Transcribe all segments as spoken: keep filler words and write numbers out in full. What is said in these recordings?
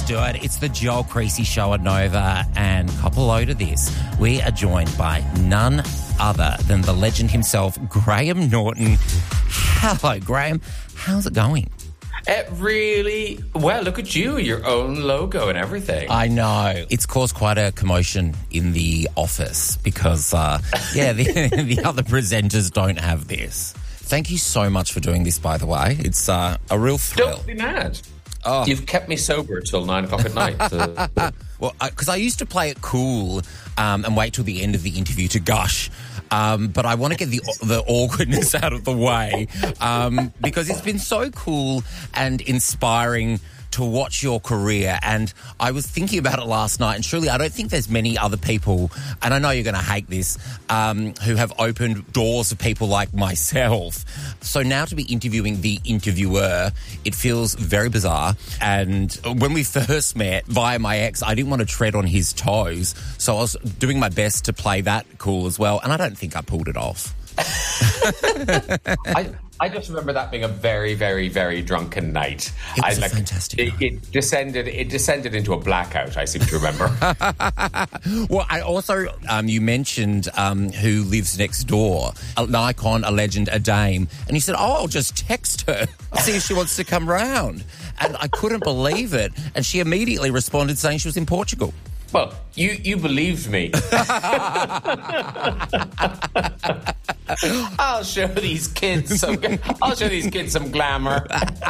do it. It's the Joel Creasy Show at Nova, and cop a load of this. We are joined by none other than the legend himself, Graham Norton. Hello, Graham. How's it going? It really, well, look at you, your own logo and everything. I know. It's caused quite a commotion in the office because, uh, yeah, the, the other presenters don't have this. Thank you so much for doing this, by the way. It's uh, a real thrill. Don't be mad. Oh. You've kept me sober till nine o'clock at night. So. Well, because I, I used to play it cool um, and wait till the end of the interview to gush. Um, but I want to get the the awkwardness out of the way um, because it's been so cool and inspiring to watch your career. And I was thinking about it last night, and truly I don't think there's many other people, and I know you're going to hate this, um, who have opened doors for people like myself. So now to be interviewing the interviewer, it feels very bizarre. And when we first met via my ex, I didn't want to tread on his toes. So I was doing my best to play that cool as well. And I don't think I pulled it off. I, I just remember that being a very, very, very drunken night. It was I, a like, fantastic it, night. it descended. It descended into a blackout. I seem to remember. Well, I also um, you mentioned um, who lives next door, an icon, a legend, a dame, and you said, "Oh, I'll just text her, see if she wants to come round." And I couldn't believe it, and she immediately responded saying she was in Portugal. Well, you, you believed me. I'll show these kids some. I'll show these kids some glamour.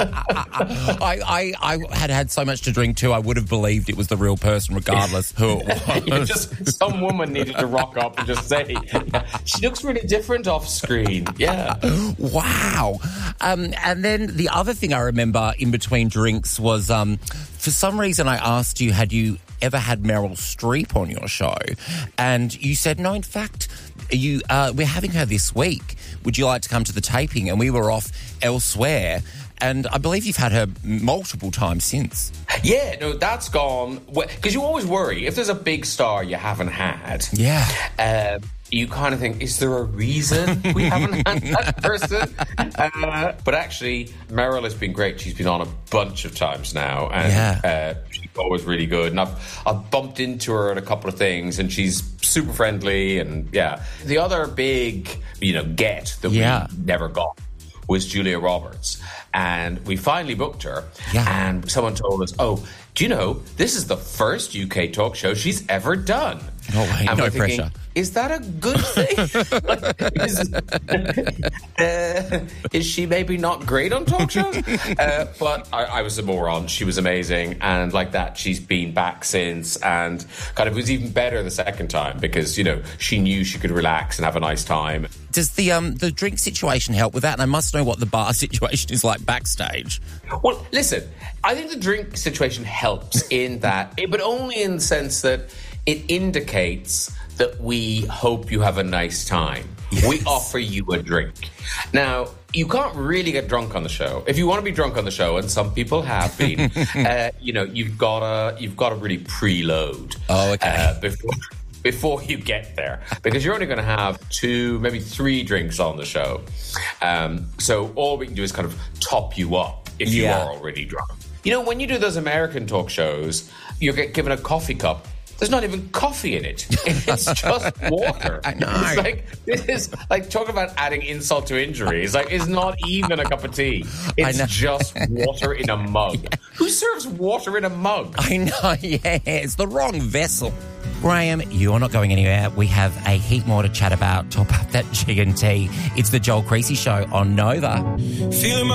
I, I, I had had so much to drink too. I would have believed it was the real person, regardless who it was. Just some woman needed to rock up and just say, "She looks really different off screen." Yeah. Wow. Um, and then the other thing I remember in between drinks was, um, for some reason, I asked you, had you ever had Meryl Streep on your show? And you said, no, in fact, you uh, we're having her this week. Would you like to come to the taping? And we were off elsewhere. And I believe you've had her multiple times since. Yeah, no, that's gone. Because you always worry, if there's a big star you haven't had. Yeah. Uh, you kind of think, is there a reason we haven't had that person? Uh, but actually, Meryl has been great. She's been on a bunch of times now. And yeah. uh, she's always really good. And I've, I've bumped into her at a couple of things, and she's super friendly. And yeah. The other big, you know, get that yeah. we never got was Julia Roberts. And we finally booked her. Yeah. And someone told us, oh, do you know, this is the first U K talk show she's ever done. Oh, wait, and no we're thinking, pressure. Is that a good thing? Like, is, uh, is she maybe not great on talk shows? Uh, but I, I was a moron. She was amazing. And like that, she's been back since. And kind of was even better the second time because, you know, she knew she could relax and have a nice time. Does the um the drink situation help with that? And I must know what the bar situation is like backstage. Well, listen, I think the drink situation helps in that, but only in the sense that it indicates that we hope you have a nice time. Yes. We offer you a drink. Now, you can't really get drunk on the show. If you want to be drunk on the show, and some people have been, uh, you know, you've got to you've got to really preload. Oh, okay. Uh, before before you get there, because you're only going to have two, maybe three drinks on the show. Um, so all we can do is kind of top you up if you yeah. are already drunk. You know, when you do those American talk shows, you get given a coffee cup. There's not even coffee in it. It's just water. I know. It's like, this is like, talking about adding insult to injury. It's like, it's not even a cup of tea. It's just water in a mug. Yeah. Who serves water in a mug? I know, yeah. It's the wrong vessel. Graham, you're not going anywhere. We have a heap more to chat about. Top up that G and T. It's the Joel Creasy Show on Nova. Feeling